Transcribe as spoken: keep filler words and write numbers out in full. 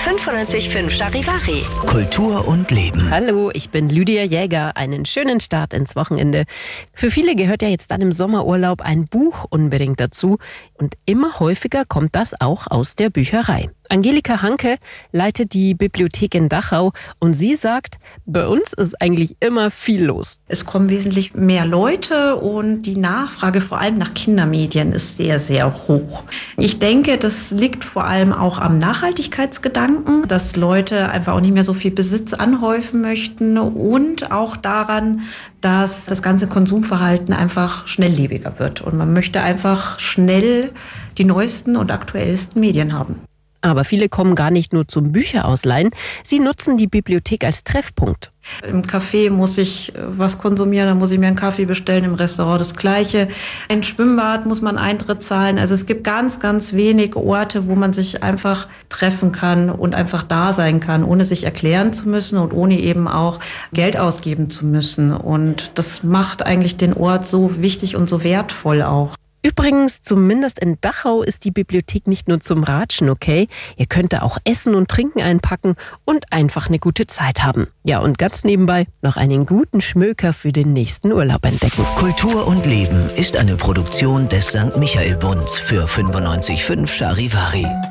fünfundneunzig Komma fünf Charivari. Kultur und Leben. Hallo, ich bin Lydia Jäger. Einen schönen Start ins Wochenende. Für viele gehört ja jetzt dann im Sommerurlaub ein Buch unbedingt dazu. Und immer häufiger kommt das auch aus der Bücherei. Angelika Hanke leitet die Bibliothek in Dachau und sie sagt, bei uns ist eigentlich immer viel los. Es kommen wesentlich mehr Leute und die Nachfrage vor allem nach Kindermedien ist sehr, sehr hoch. Ich denke, das liegt vor allem auch am Nachhaltigkeitsgedanken, dass Leute einfach auch nicht mehr so viel Besitz anhäufen möchten und auch daran, dass das ganze Konsumverhalten einfach schnelllebiger wird und man möchte einfach schnell die neuesten und aktuellsten Medien haben. Aber viele kommen gar nicht nur zum Bücherausleihen, sie nutzen die Bibliothek als Treffpunkt. Im Café muss ich was konsumieren, dann muss ich mir einen Kaffee bestellen, im Restaurant das Gleiche. Ein Schwimmbad muss man Eintritt zahlen. Also es gibt ganz, ganz wenige Orte, wo man sich einfach treffen kann und einfach da sein kann, ohne sich erklären zu müssen und ohne eben auch Geld ausgeben zu müssen. Und das macht eigentlich den Ort so wichtig und so wertvoll auch. Übrigens, zumindest in Dachau ist die Bibliothek nicht nur zum Ratschen, okay? Ihr könnt da auch Essen und Trinken einpacken und einfach eine gute Zeit haben. Ja, und ganz nebenbei noch einen guten Schmöker für den nächsten Urlaub entdecken. Kultur und Leben ist eine Produktion des Sankt Michael Bunds für fünfundneunzig Komma fünf Charivari.